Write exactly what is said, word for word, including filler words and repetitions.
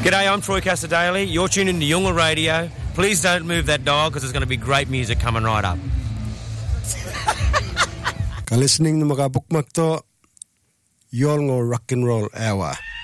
G'day, I'm Troy Casadale. You're tuned into Yungle Radio. Please don't move that dial because there's going to be great music coming right up. Ka listening na mga bookmark to, Yolngo Rock and Roll Hour.